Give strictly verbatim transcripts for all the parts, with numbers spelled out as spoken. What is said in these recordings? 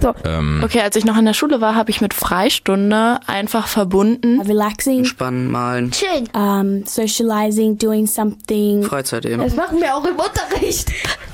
So. Ähm, Okay, als ich noch in der Schule war, habe ich mit Freistunde einfach verbunden. Relaxing, Spannen, malen, Schön. um, socializing, doing something. Freizeit eben. Das machen wir auch im Unterricht.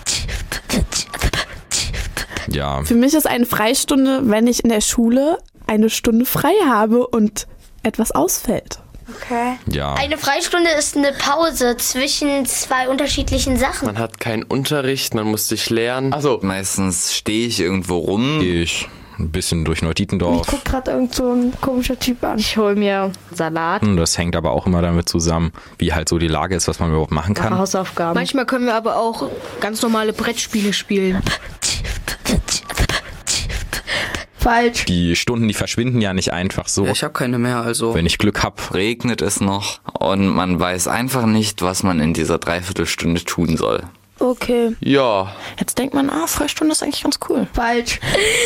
ja, Für mich ist eine Freistunde, wenn ich in der Schule eine Stunde frei habe und etwas ausfällt. Okay. ja. Eine Freistunde ist eine Pause zwischen zwei unterschiedlichen Sachen. Man hat keinen Unterricht, man muss sich lernen. Achso, Meistens stehe ich irgendwo rum. Gehe ich ein bisschen durch Neudietendorf. Guck gerade irgend so ein komischer Typ an. Ich hole mir Salat, Das hängt aber auch immer damit zusammen, wie halt so die Lage ist, was man überhaupt machen kann. Hausaufgaben. Manchmal können wir aber auch ganz normale Brettspiele spielen. Falsch. Die Stunden, die verschwinden ja nicht einfach so. Ja, ich habe keine mehr, also. Wenn ich Glück habe. Regnet es noch und man weiß einfach nicht, was man in dieser Dreiviertelstunde tun soll. Okay. ja. Jetzt denkt man, ah, Freistunde ist eigentlich ganz cool. Falsch.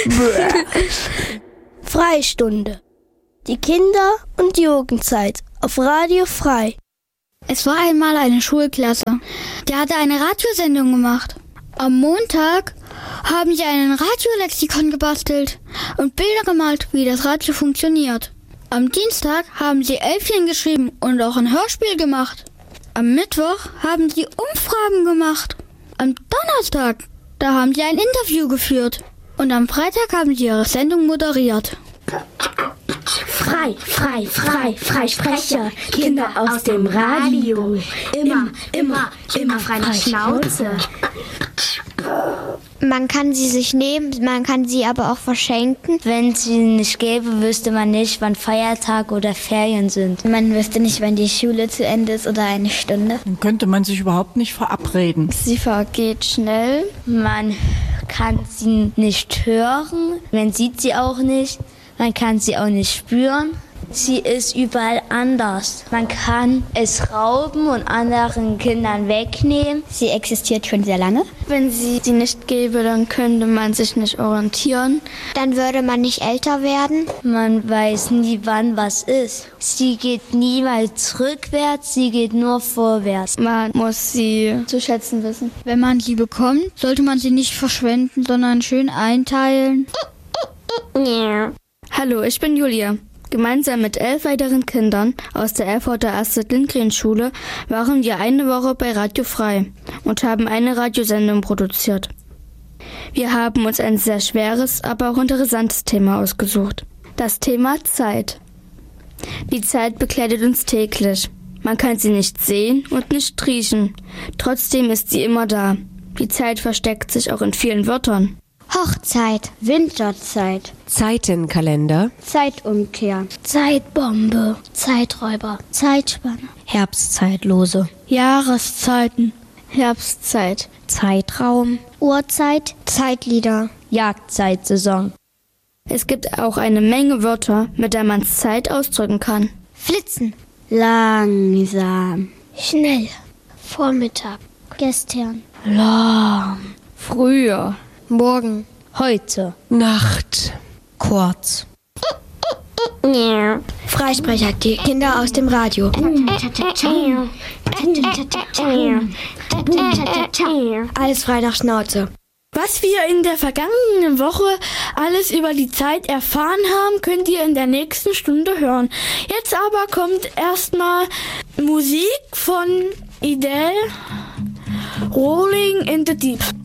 Freistunde. Die Kinder- und Jugendzeit auf Radio Frei. Es war einmal eine Schulklasse, die hatte eine Radiosendung gemacht. Am Montag haben sie einen Radiolexikon gebastelt und Bilder gemalt, wie das Radio funktioniert. Am Dienstag haben sie Elfchen geschrieben und auch ein Hörspiel gemacht. Am Mittwoch haben sie Umfragen gemacht. Am Donnerstag, da haben sie ein Interview geführt. Und am Freitag haben sie ihre Sendung moderiert. Frei, frei, frei, Freisprecher. Kinder aus dem Radio. Immer, immer, immer frei nach Schnauze. Man kann sie sich nehmen, man kann sie aber auch verschenken. Wenn es sie nicht gäbe, wüsste man nicht, wann Feiertag oder Ferien sind. Man wüsste nicht, wann die Schule zu Ende ist oder eine Stunde. Dann könnte man sich überhaupt nicht verabreden. Sie vergeht schnell. Man kann sie nicht hören. Man sieht sie auch nicht. Man kann sie auch nicht spüren. Sie ist überall anders. Man kann es rauben und anderen Kindern wegnehmen. Sie existiert schon sehr lange. Wenn sie sie nicht gäbe, dann könnte man sich nicht orientieren. Dann würde man nicht älter werden. Man weiß nie, wann was ist. Sie geht niemals rückwärts, sie geht nur vorwärts. Man muss sie zu schätzen wissen. Wenn man sie bekommt, sollte man sie nicht verschwenden, sondern schön einteilen. Hallo, ich bin Julia. Gemeinsam mit elf weiteren Kindern aus der Erfurter Astrid-Lindgren-Schule waren wir eine Woche bei Radio Frei und haben eine Radiosendung produziert. Wir haben uns ein sehr schweres, aber auch interessantes Thema ausgesucht. Das Thema Zeit. Die Zeit begleitet uns täglich. Man kann sie nicht sehen und nicht riechen. Trotzdem ist sie immer da. Die Zeit versteckt sich auch in vielen Wörtern. Hochzeit, Winterzeit, Zeitenkalender, Zeitumkehr, Zeitbombe, Zeiträuber, Zeitspanne, Herbstzeitlose, Jahreszeiten, Herbstzeit, Zeitraum, Uhrzeit, Zeitlieder, Jagdzeitsaison. Es gibt auch eine Menge Wörter, mit der man Zeit ausdrücken kann. Flitzen, Langsam. schnell, Vormittag, gestern, Lahm. früher, morgen, Heute. Nacht, kurz. Freisprecher, die Kinder aus dem Radio. Alles frei nach Schnauze. Was wir in der vergangenen Woche alles über die Zeit erfahren haben, könnt ihr in der nächsten Stunde hören. Jetzt aber kommt erstmal Musik von Idel, Rolling in the Deep.